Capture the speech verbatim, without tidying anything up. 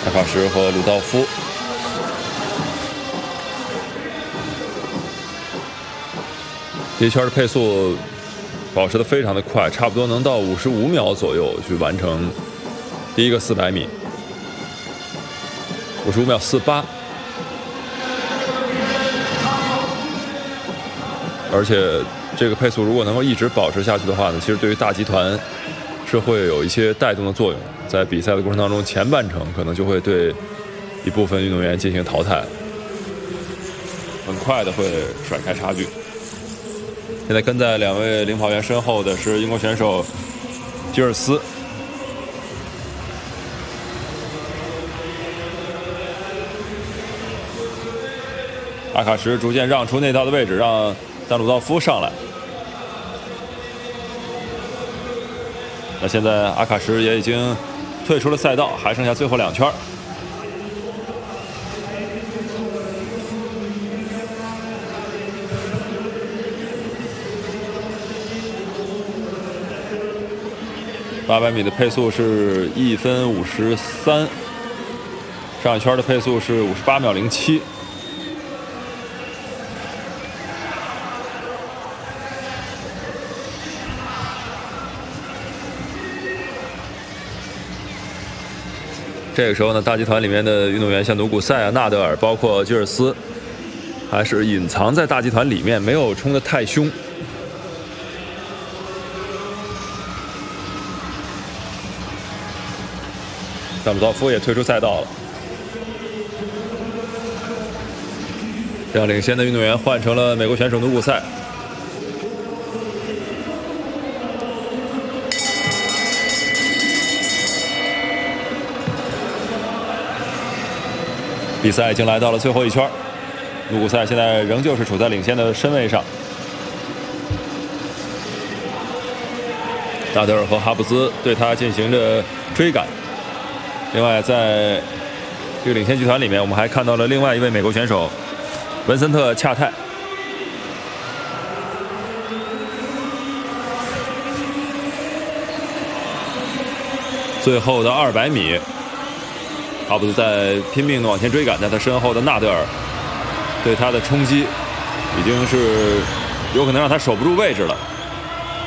阿卡什和鲁道夫。第一圈的配速保持的非常的快，差不多能到五十五秒左右去完成第一个四百米，五十五秒四八。而且这个配速如果能够一直保持下去的话呢，其实对于大集团是会有一些带动的作用，在比赛的过程当中，前半程可能就会对一部分运动员进行淘汰，很快的会甩开差距。现在跟在两位领跑员身后的是英国选手吉尔斯。阿卡什逐渐让出内道的位置，让赞鲁道夫上来。那现在阿卡什也已经退出了赛道，还剩下最后两圈。八百米的配速是一分五十三，上一圈的配速是五十八秒零七。这个时候呢，大集团里面的运动员像努古塞啊、纳德尔，包括吉尔斯，还是隐藏在大集团里面，没有冲得太凶。赞鲁道夫也退出赛道了，让领先的运动员换成了美国选手努古塞。比赛已经来到了最后一圈，努古塞现在仍旧是处在领先的身位上。纳德尔和哈布兹对他进行着追赶。另外，在这个领先集团里面，我们还看到了另外一位美国选手文森特·恰泰。最后的二百米，哈布兹在拼命的往前追赶，在他身后的纳德尔对他的冲击，已经是有可能让他守不住位置了。